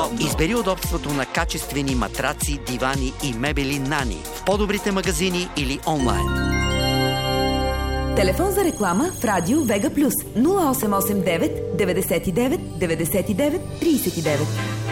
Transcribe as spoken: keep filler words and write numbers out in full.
избери удобството на качествени матраци, дивани и мебели Нани в по-добрите магазини или онлайн. Телефон за реклама в Радио Вега Плюс нула осем осем девет деветдесет и девет деветдесет и девет тридесет и девет.